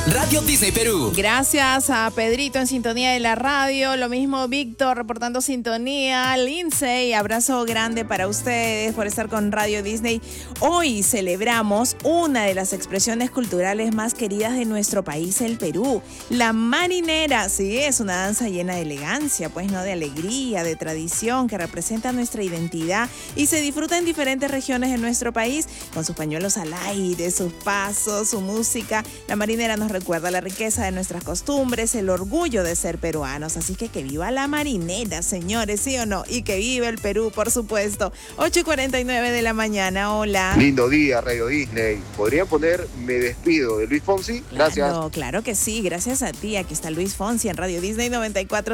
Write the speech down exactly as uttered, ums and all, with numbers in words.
Radio Disney Perú. Gracias a Pedrito en sintonía de la radio, lo mismo Víctor reportando sintonía, Lindsay, abrazo grande para ustedes por estar con Radio Disney. Hoy celebramos una de las expresiones culturales más queridas de nuestro país, el Perú, la marinera. Sí, es una danza llena de elegancia, pues no, de alegría, de tradición, que representa nuestra identidad y se disfruta en diferentes regiones de nuestro país con sus pañuelos al aire, sus pasos, su música. La marinera nos recuerda la riqueza de nuestras costumbres, el orgullo de ser peruanos. Así que que viva la marinera, señores, ¿sí o no? Y que viva el Perú, por supuesto. ocho y cuarenta y nueve de la mañana, hola. Lindo día, Radio Disney. ¿Podría poner Me despido de Luis Fonsi? Gracias. Claro, claro que sí, gracias a ti. Aquí está Luis Fonsi en Radio Disney noventa y cuatro.